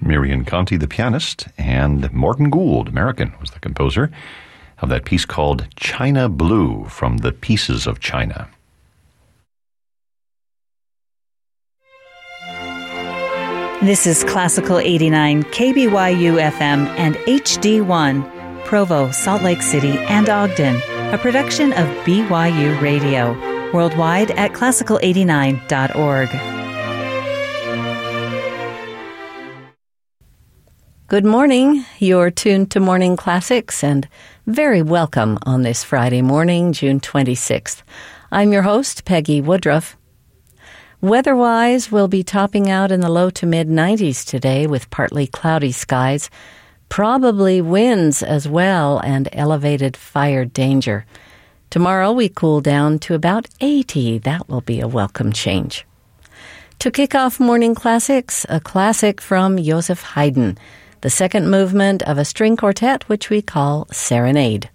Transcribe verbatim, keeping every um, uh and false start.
Marian Conti, the pianist, and Morton Gould, American, was the composer of that piece called China Blue from the Pieces of China. This is Classical eighty-nine, K B Y U F M and H D one, Provo, Salt Lake City, and Ogden, a production of B Y U Radio, worldwide at classical eighty-nine dot org. Good morning. You're tuned to Morning Classics, and very welcome on this Friday morning, June twenty-sixth. I'm your host, Peggy Woodruff. Weather-wise, we'll be topping out in the low to mid-nineties today with partly cloudy skies, probably winds as well, and elevated fire danger. Tomorrow we cool down to about eighty. That will be a welcome change. To kick off Morning Classics, a classic from Joseph Haydn, the second movement of a string quartet which we call Serenade.